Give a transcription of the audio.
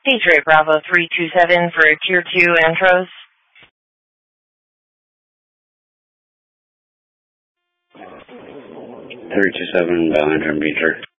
Detroit Bravo 327 for Tier 2 intros. 327, Bellington Beecher.